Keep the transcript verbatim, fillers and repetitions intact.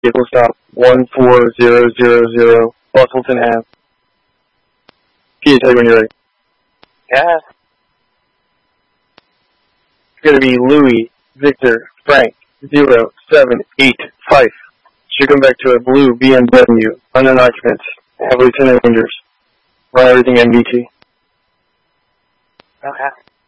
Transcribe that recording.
Vehicle stop one four zero zero zero, Bustleton Ave. Can you tell me when you're ready? Yeah. It's going to be Louis, Victor, Frank, zero seven eight five. Should come back to a blue B M W, unknown occupants, have Lieutenant Rangers. Run everything M B T. Okay.